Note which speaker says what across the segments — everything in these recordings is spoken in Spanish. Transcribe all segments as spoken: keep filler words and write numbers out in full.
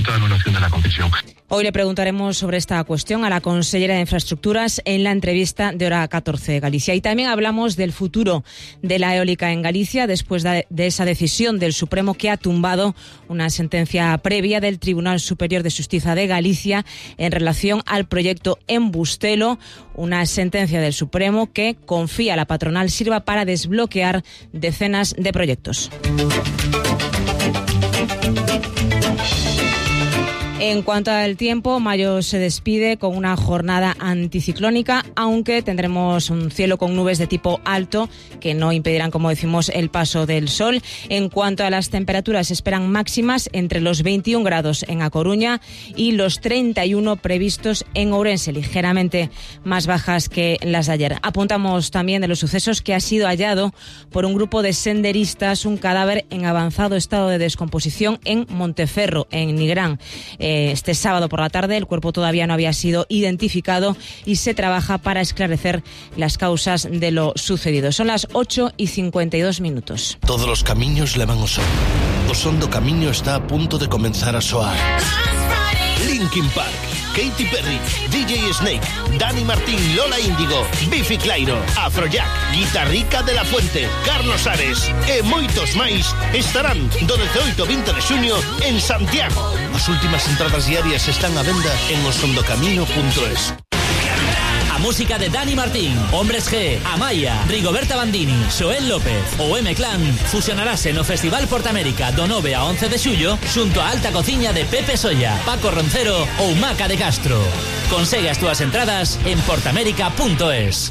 Speaker 1: de anulación de la concesión.
Speaker 2: Hoy le preguntaremos sobre esta cuestión a la consellera de Infraestructuras en la entrevista de Hora catorce de Galicia. Y también hablamos del futuro de la eólica en Galicia después de esa decisión del Supremo que ha tumbado una sentencia previa del Tribunal Superior de Xustiza de Galicia en relación al proyecto en Bustelo, una sentencia del Supremo que confía a la patronal sirva para desbloquear decenas de proyectos. En cuanto al tiempo, mayo se despide con una jornada anticiclónica, aunque tendremos un cielo con nubes de tipo alto que no impedirán, como decimos, el paso del sol. En cuanto a las temperaturas, se esperan máximas entre los veintiún grados en A Coruña y los treinta y uno previstos en Ourense, ligeramente más bajas que las de ayer. Apuntamos también de los sucesos que ha sido hallado por un grupo de senderistas un cadáver en avanzado estado de descomposición en Monteferro, en Nigrán. Este sábado por la tarde el cuerpo todavía no había sido identificado y se trabaja para esclarecer las causas de lo sucedido. Son las ocho y cincuenta y dos minutos.
Speaker 3: Todos los camiños levan o son. O son do camiño está a punto de comenzar a soar. Linkin Park, Katy Perry, D J Snake, Dani Martín, Lola Índigo, Bifi Clyro, Afrojack, Guitarrica de la Fuente, Carlos Ares e moitos máis estarán do dezaoito ao vinte de xuño en Santiago. As últimas entradas diarias están á venda en osondocamino punto es.
Speaker 4: A música de Dani Martín, Hombres G, Amaya, Rigoberta Bandini, Xoel López ou M-Clan fusionarase no Festival Portamérica do nove a once de xullo xunto a Alta Cociña de Pepe Solla, Paco Roncero ou Maca de Castro. Consegue as túas entradas en portamérica punto es.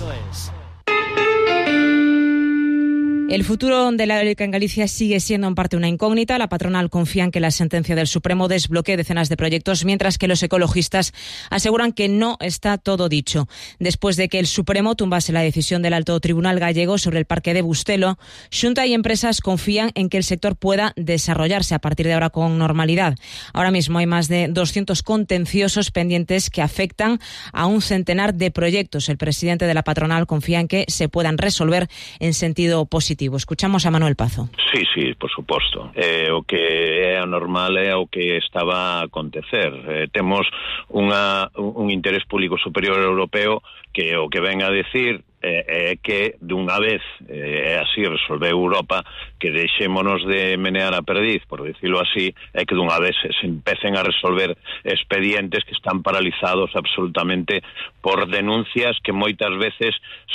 Speaker 2: El futuro de la eólica en Galicia sigue siendo en parte una incógnita. La patronal confía en que la sentencia del Supremo desbloquee decenas de proyectos, mientras que los ecologistas aseguran que no está todo dicho. Después de que el Supremo tumbase la decisión del Alto Tribunal gallego sobre el parque de Bustelo, Xunta y empresas confían en que el sector pueda desarrollarse a partir de ahora con normalidad. Ahora mismo hay más de doscientos contenciosos pendientes que afectan a un centenar de proyectos. El presidente de la patronal confía en que se puedan resolver en sentido positivo. Escuchamos a Manuel Pazo.
Speaker 5: Sí, sí, por suposto. Eh, o que é anormal é o que estaba a acontecer. Eh, temos unha, un interés público superior europeo que o que ven a decir é eh, que dunha vez é eh, así resolveu Europa, que deixémonos de menear a perdiz, por decirlo así, é que dunha vez se empecen a resolver expedientes que están paralizados absolutamente por denuncias que moitas veces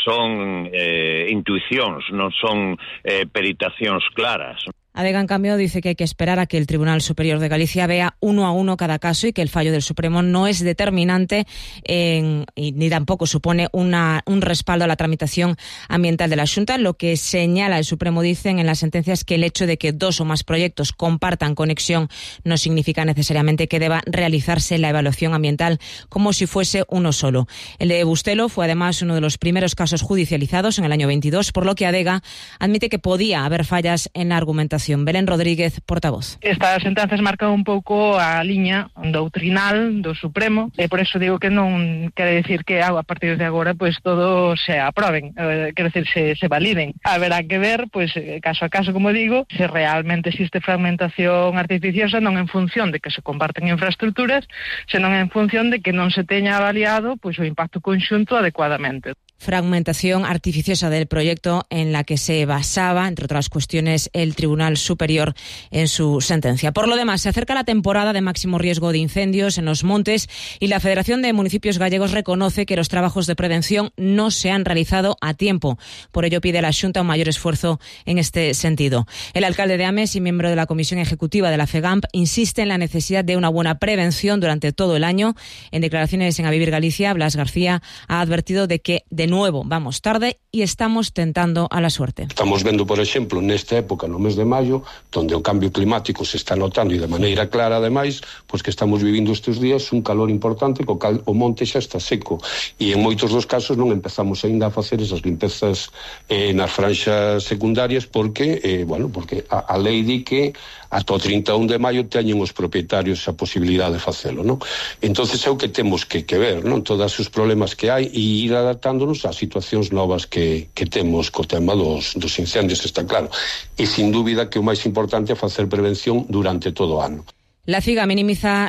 Speaker 5: son eh, intuicións, non son eh, peritacións claras.
Speaker 2: Adega, en cambio, dice que hay que esperar a que el Tribunal Superior de Galicia vea uno a uno cada caso y que el fallo del Supremo no es determinante en, y ni tampoco supone una, un respaldo a la tramitación ambiental de la Xunta. Lo que señala el Supremo, dicen en la sentencia, es que el hecho de que dos o más proyectos compartan conexión no significa necesariamente que deba realizarse la evaluación ambiental como si fuese uno solo. El de Bustelo fue además uno de los primeros casos judicializados en el año veintidós, por lo que Adega admite que podía haber fallas en la argumentación. Belén Rodríguez, portavoz.
Speaker 6: Estas sentencias marcan un pouco a liña doutrinal do Supremo e por eso digo que non quere decir que a partir de agora pues todo se aproben, eh, quere decir se, se validen. Haberá que ver pues caso a caso, como digo, se realmente existe fragmentación artificiosa, non en función de que se comparten infraestructuras, senón en función de que non se teña avaliado pues o impacto conxunto adecuadamente.
Speaker 2: Fragmentación artificiosa del proyecto en la que se basaba, entre otras cuestiones, el Tribunal Superior en su sentencia. Por lo demás, se acerca la temporada de máximo riesgo de incendios en los montes y la Federación de Municipios Gallegos reconoce que los trabajos de prevención no se han realizado a tiempo. Por ello pide a la Xunta un mayor esfuerzo en este sentido. El alcalde de Ames y miembro de la Comisión Ejecutiva de la FEGAMP insiste en la necesidad de una buena prevención durante todo el año. En declaraciones en A Vivir Galicia, Blas García ha advertido de que de nuevo vamos tarde y estamos tentando a la suerte.
Speaker 7: Estamos vendo, por exemplo, nesta época, no mes de maio, donde o cambio climático se está notando e de maneira clara, ademais, pois que estamos vivindo estes días un calor importante, co cal o monte xa está seco e en moitos dos casos non empezamos aínda a facer esas limpezas eh, nas franxas secundarias porque, eh, bueno, porque a, a lei di que ata o trinta e un de maio teñen os propietarios a posibilidade de facelo, non? Entonces é o que temos que, que ver, non? Todos os problemas que hai e ir adaptándonos ás situacións novas que, que temos co tema dos, dos incendios, está claro. E sin dúbida que o máis importante é facer prevención durante todo o ano.
Speaker 2: La CIGA minimiza